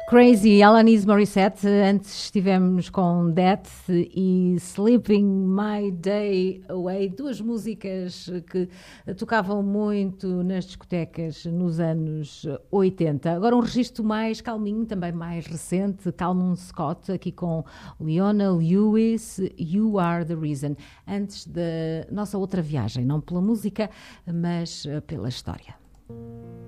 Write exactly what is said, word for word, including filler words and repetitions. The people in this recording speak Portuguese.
Crazy, Alanis Morissette. Antes estivemos com Death e Sleeping My Day Away, duas músicas que tocavam muito nas discotecas nos anos oitenta. Agora um registro mais calminho, também mais recente, Calum Scott, aqui com Leona Lewis, You Are The Reason. Antes da nossa outra viagem, não pela música, mas pela história.